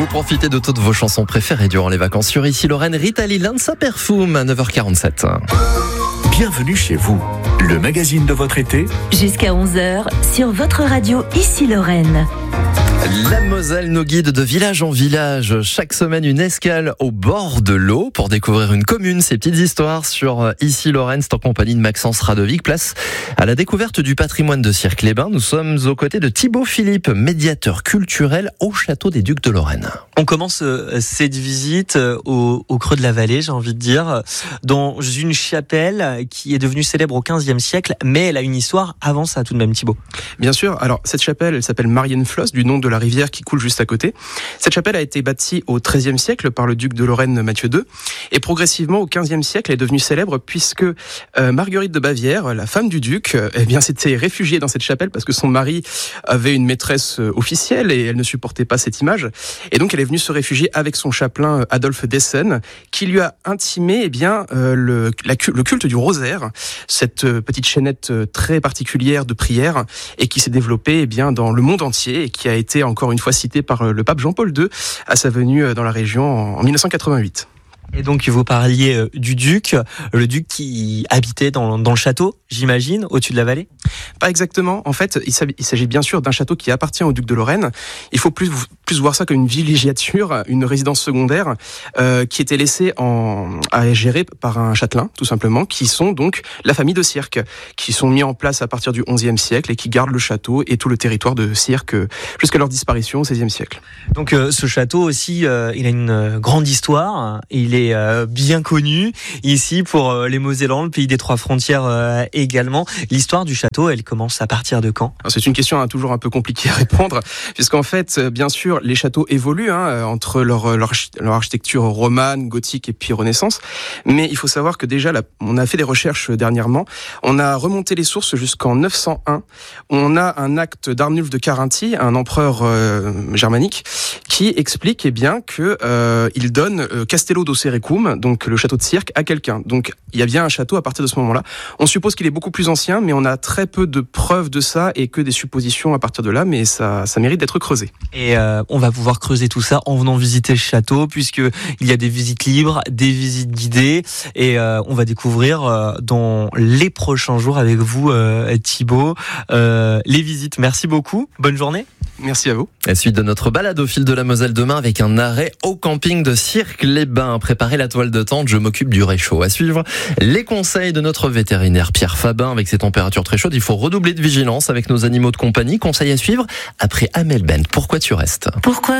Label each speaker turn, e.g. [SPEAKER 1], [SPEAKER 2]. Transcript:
[SPEAKER 1] Vous profitez de toutes vos chansons préférées durant les vacances sur Ici Lorraine. Rita Lee, Lanza Perfume à 9h47.
[SPEAKER 2] Bienvenue chez vous, le magazine de votre été.
[SPEAKER 3] Jusqu'à 11h sur votre radio Ici Lorraine.
[SPEAKER 1] La Moselle nous guide de village en village. Chaque semaine, une escale au bord de l'eau pour découvrir une commune, ses petites histoires sur Ici Lorraine. C'est en compagnie de Maxence Radovic. Place à la découverte du patrimoine de Cirques-les-Bains. Nous sommes aux côtés de Thibaut Philippe, médiateur culturel au Château des Ducs de Lorraine.
[SPEAKER 4] On commence cette visite au creux de la vallée, j'ai envie de dire, dans une chapelle qui est devenue célèbre au XVe siècle, mais elle a une histoire avant ça tout de même, Thibaut.
[SPEAKER 5] Bien sûr. Alors, cette chapelle, elle s'appelle Marienfloss, du nom de la rivière qui coule juste à côté. Cette chapelle a été bâtie au XIIIe siècle par le duc de Lorraine Mathieu II. Et progressivement, au XVe siècle, elle est devenue célèbre puisque Marguerite de Bavière, la femme du duc, s'était réfugiée dans cette chapelle parce que son mari avait une maîtresse officielle et elle ne supportait pas cette image. Et donc, elle est venue se réfugier avec son chapelain Adolphe d'Essen, qui lui a intimé le culte du rosaire, cette petite chaînette très particulière de prière et qui s'est développée dans le monde entier et qui a été encore une fois citée par le pape Jean-Paul II à sa venue dans la région en 1988.
[SPEAKER 4] Et donc vous parliez du duc, le duc qui habitait dans le château, j'imagine, au-dessus de la vallée ?
[SPEAKER 5] Pas exactement. En fait, il s'agit bien sûr d'un château qui appartient au duc de Lorraine. Il faut plus voir ça comme une villégiature, une résidence secondaire qui était laissée à gérer par un châtelain, tout simplement, qui sont donc la famille de Cirques, qui sont mis en place à partir du XIe siècle et qui gardent le château et tout le territoire de Cirques jusqu'à leur disparition au XVIe siècle.
[SPEAKER 4] Donc ce château aussi, il a une grande histoire. Il est bien connu ici pour les Mosellans, le pays des trois frontières également. L'histoire du château, elle commence à partir de quand ?
[SPEAKER 5] Alors, c'est une question toujours un peu compliquée à répondre, puisqu'en fait, bien sûr, les châteaux évoluent entre leur architecture romane, gothique et puis Renaissance. Mais il faut savoir que déjà, on a fait des recherches dernièrement. On a remonté les sources jusqu'en 901. On a un acte d'Arnulf de Carinthie, un empereur germanique, qui explique que il donne Castello d'Osserecum, donc le château de Cirques, à quelqu'un. Donc il y a bien un château à partir de ce moment-là. On suppose qu'il est beaucoup plus ancien, mais on a très peu de preuves de ça et que des suppositions à partir de là, mais ça mérite d'être creusé.
[SPEAKER 4] Et on va pouvoir creuser tout ça en venant visiter le château, puisque il y a des visites libres, des visites guidées, et on va découvrir dans les prochains jours avec vous, Thibaut, les visites. Merci beaucoup. Bonne journée.
[SPEAKER 5] Merci à vous.
[SPEAKER 1] La suite de notre balade au fil de la Moselle demain avec un arrêt au camping de Cirques-les-Bains. Préparez la toile de tente, je m'occupe du réchaud. À suivre, les conseils de notre vétérinaire Pierre Fabin. Avec ces températures très chaudes, il faut redoubler de vigilance avec nos animaux de compagnie. Conseils à suivre après Amel Bent. Pourquoi tu restes ?
[SPEAKER 3] Pourquoi